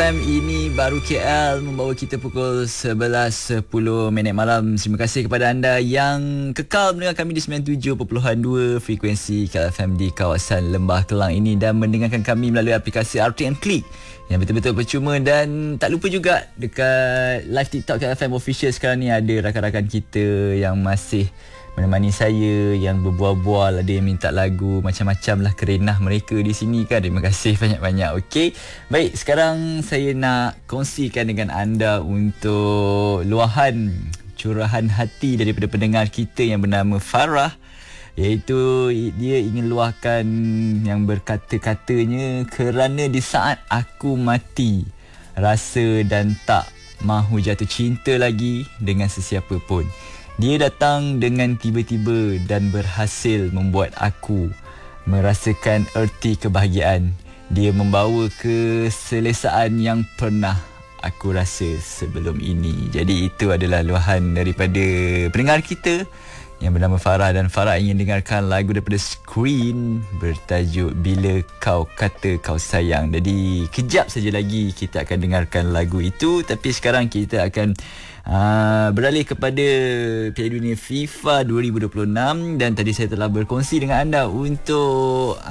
FM. Ini baru KL membawa kita pukul 11.10 malam. Terima kasih kepada anda yang kekal mendengar kami di 97.2 frekuensi KL FM di kawasan Lembah Kelang ini dan mendengarkan kami melalui aplikasi RTM Click yang betul-betul percuma. Dan tak lupa juga dekat live TikTok KL FM Official sekarang ni ada rakan-rakan kita yang masih menemani saya, yang berbual-bual, ada yang minta lagu, macam-macam lah kerenah mereka di sini kan. Terima kasih banyak-banyak. Okey, baik, sekarang saya nak kongsikan dengan anda untuk luahan curahan hati daripada pendengar kita yang bernama Farah, iaitu dia ingin luahkan yang berkata-katanya, kerana di saat aku mati rasa dan tak mahu jatuh cinta lagi dengan sesiapa pun. Dia datang dengan tiba-tiba dan berhasil membuat aku merasakan erti kebahagiaan. Dia membawa keselesaan yang pernah aku rasa sebelum ini. Jadi itu adalah luahan daripada pendengar kita yang bernama Farah, dan Farah ingin dengarkan lagu daripada Screen bertajuk Bila Kau Kata Kau Sayang. Jadi kejap saja lagi kita akan dengarkan lagu itu, tapi sekarang kita akan beralih kepada Piala Dunia FIFA 2026. Dan tadi saya telah berkongsi dengan anda untuk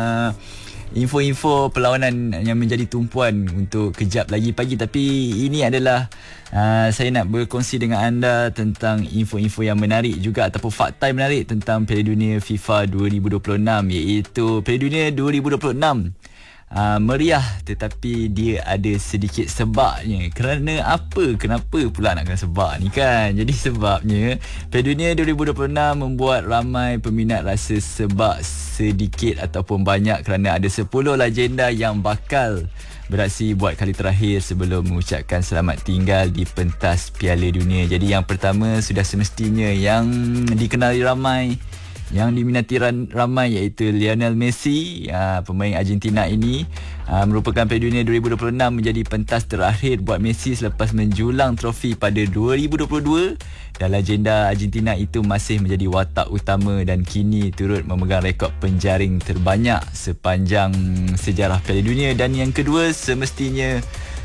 info-info perlawanan yang menjadi tumpuan untuk kejap lagi pagi. Tapi ini adalah saya nak berkongsi dengan anda tentang info-info yang menarik juga, ataupun fakta yang menarik tentang Piala Dunia FIFA 2026, iaitu Piala Dunia 2026 meriah tetapi dia ada sedikit sebabnya. Kerana apa? Kenapa pula nak kena sebab ni kan? Jadi sebabnya Piala Dunia 2026 membuat ramai peminat rasa sebab sedikit ataupun banyak, kerana ada 10 legenda yang bakal beraksi buat kali terakhir sebelum mengucapkan selamat tinggal di pentas Piala Dunia. Jadi yang pertama sudah semestinya yang dikenali ramai, yang diminati ramai, iaitu Lionel Messi. Pemain Argentina ini merupakan Piala Dunia 2026 menjadi pentas terakhir buat Messi selepas menjulang trofi pada 2022, dan legenda Argentina itu masih menjadi watak utama dan kini turut memegang rekod penjaring terbanyak sepanjang sejarah Piala Dunia. Dan yang kedua semestinya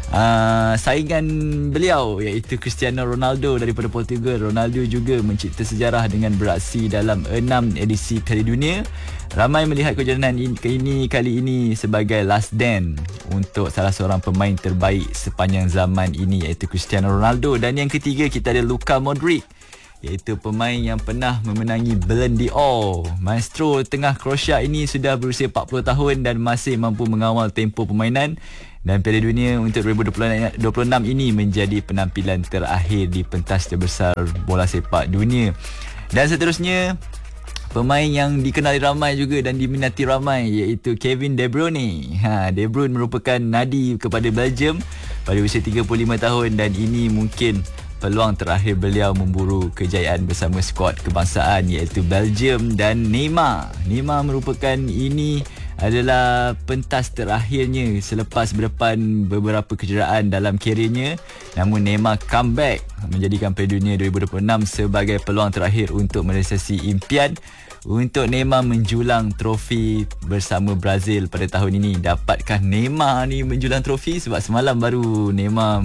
saingan beliau, iaitu Cristiano Ronaldo daripada Portugal. Ronaldo juga mencipta sejarah dengan beraksi dalam 6 edisi Piala Dunia. Ramai melihat kejohanan kali ini sebagai last dance untuk salah seorang pemain terbaik sepanjang zaman ini, iaitu Cristiano Ronaldo. Dan yang ketiga kita ada Luka Modric, iaitu pemain yang pernah memenangi Ballon d'Or. Maestro tengah Croatia ini sudah berusia 40 tahun dan masih mampu mengawal tempo permainan, dan Piala Dunia untuk 2026 ini menjadi penampilan terakhir di pentas terbesar bola sepak dunia. Dan seterusnya, pemain yang dikenali ramai juga dan diminati ramai, iaitu Kevin De Bruyne. De Bruyne merupakan nadi kepada Belgium pada usia 35 tahun, dan ini mungkin peluang terakhir beliau memburu kejayaan bersama skuad kebangsaan, iaitu Belgium. Dan Neymar merupakan ini adalah pentas terakhirnya selepas berdepan beberapa kecederaan dalam kerjanya. Namun Neymar comeback menjadikan Piala Dunia 2026 sebagai peluang terakhir untuk merealisasi impian untuk Neymar menjulang trofi bersama Brazil pada tahun ini. Dapatkah Neymar ni menjulang trofi? Sebab semalam baru Neymar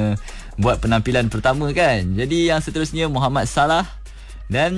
buat penampilan pertama kan. Jadi yang seterusnya Mohamed Salah dan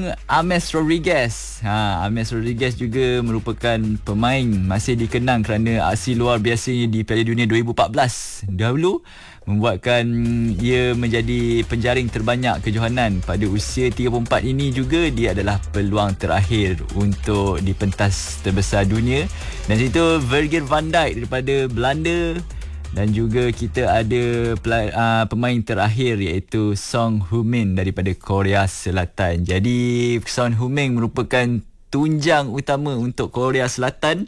James Rodriguez. James Rodriguez juga merupakan pemain masih dikenang kerana aksi luar biasanya di Piala Dunia 2014 dahulu, membuatkan ia menjadi penjaring terbanyak kejohanan. Pada usia 34 ini juga dia adalah peluang terakhir untuk di pentas terbesar dunia. Dan situ Virgil van Dijk daripada Belanda. Dan juga kita ada pemain terakhir, iaitu Son Heung-min daripada Korea Selatan. Jadi Son Heung-min merupakan tunjang utama untuk Korea Selatan,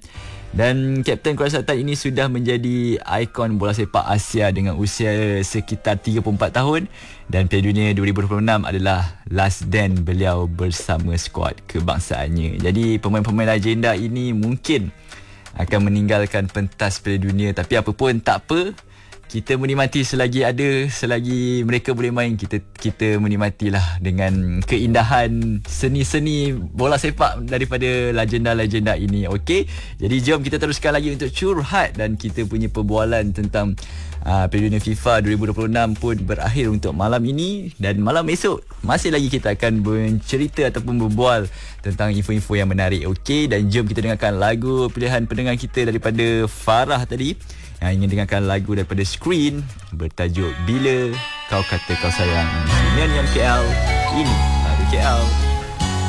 dan Kapten Korea Selatan ini sudah menjadi ikon bola sepak Asia dengan usia sekitar 34 tahun. Dan Piala Dunia 2026 adalah last dance beliau bersama skuad kebangsaannya. Jadi pemain-pemain legenda ini mungkin akan meninggalkan pentas Piala Dunia, tapi apa pun tak apa, kita menikmati selagi mereka boleh main, kita menikmatilah dengan keindahan seni-seni bola sepak daripada legenda-legenda ini. Okey, jadi jom kita teruskan lagi untuk curhat, dan kita punya perbualan tentang Piala Dunia FIFA 2026 pun berakhir untuk malam ini, dan malam esok masih lagi kita akan bercerita ataupun berbual tentang info-info yang menarik. Okey, dan jom kita dengarkan lagu pilihan pendengar kita daripada Farah tadi, yang ingin dengarkan lagu daripada Screen bertajuk Bila Kau Kata Kau Sayang. Ini KL, ini baru KL.